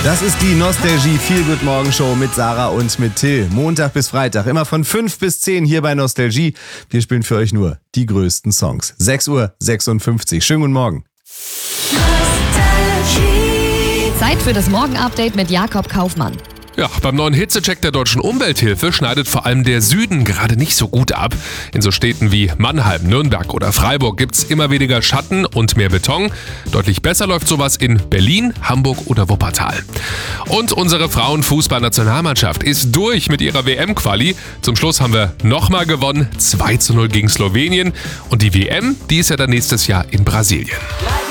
Das ist die Nostalgie Feel Good Morgen Show mit Sarah und mit Till. Montag bis Freitag, immer von 5 bis 10 hier bei Nostalgie. Wir spielen für euch nur die größten Songs. 6:56 Uhr. Schönen guten Morgen. Zeit für das Morgen-Update mit Jakob Kaufmann. Ja, beim neuen Hitzecheck der Deutschen Umwelthilfe schneidet vor allem der Süden gerade nicht so gut ab. In so Städten wie Mannheim, Nürnberg oder Freiburg gibt's immer weniger Schatten und mehr Beton. Deutlich besser läuft sowas in Berlin, Hamburg oder Wuppertal. Und unsere Frauenfußballnationalmannschaft ist durch mit ihrer WM-Quali. Zum Schluss haben wir nochmal gewonnen, 2:0 gegen Slowenien. Und die WM, die ist ja dann nächstes Jahr in Brasilien.